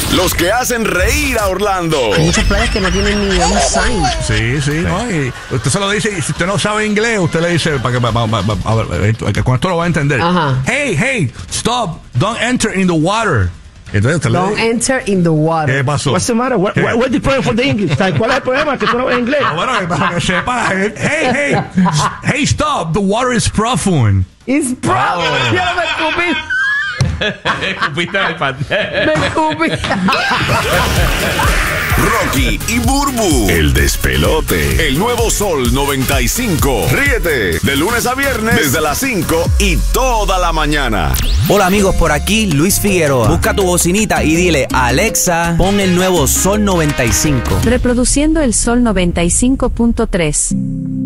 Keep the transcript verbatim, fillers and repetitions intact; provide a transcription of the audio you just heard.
Los que hacen reír a Orlando. Hay muchas playas que no tienen ni un sign. Sí, sí, ¿no? Y usted se lo dice, y si usted no sabe inglés, usted le dice, para que, pa- pa- pa- a ver, que con esto lo va a entender. Ajá. Hey, hey, stop, don't enter in the water. Entonces usted Don't le dice, enter in the water. ¿qué pasó? What's the matter? What, ¿Qué? what, what's the problem for the English? ¿Cuál es el problema? Que tú no ves inglés. Ah, bueno, para que sepa, hey, hey, hey, stop, the water is profound. It's brown. Ya me escupí. Escupiste al pan. Me escupí. Rocky y Burbu, el despelote. El nuevo Sol noventa y cinco. Ríete de lunes a viernes desde las cinco y toda la mañana. Hola amigos, por aquí Luis Figueroa. Busca tu bocinita y dile, Alexa, pon el nuevo Sol noventa y cinco. Reproduciendo el Sol noventa y cinco punto tres.